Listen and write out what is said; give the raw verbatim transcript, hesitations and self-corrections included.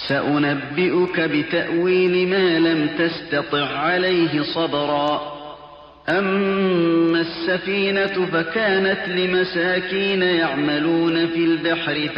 سأنبئك بتأويل ما لم تستطع عليه صبرا أما السفينة فكانت لمساكين يعملون في البحر